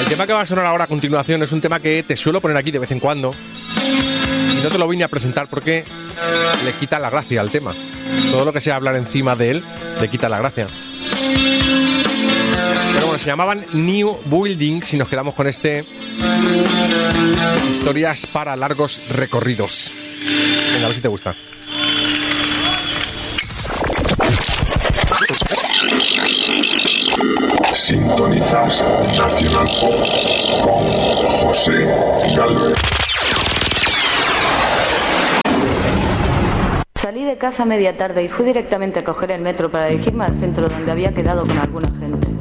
tema que va a sonar ahora a continuación es un tema que te suelo poner aquí de vez en cuando y no te lo vine a presentar porque le quita la gracia al tema. Todo lo que sea hablar encima de él le quita la gracia. Pero bueno, se llamaban New Buildings y nos quedamos con este Historias para largos recorridos. Venga, a ver si te gusta. Sintonizas Nacional Pop con José Galvez. Salí de casa media tarde y fui directamente a coger el metro para dirigirme al centro donde había quedado con alguna gente.